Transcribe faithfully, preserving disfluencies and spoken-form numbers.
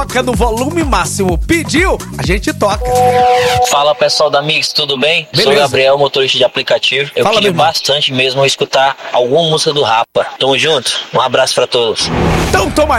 toca no volume máximo. Pediu, a gente toca. Fala pessoal da Mix, tudo bem? Beleza. Sou o Gabriel, motorista de aplicativo. Eu Fala, queria meu irmão. bastante mesmo escutar alguma música do Rapa. Tamo junto, um abraço pra todos. Então toma